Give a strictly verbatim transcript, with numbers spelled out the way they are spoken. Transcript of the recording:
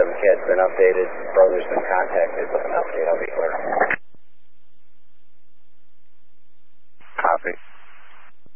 kid's been updated, brother's been contacted with an update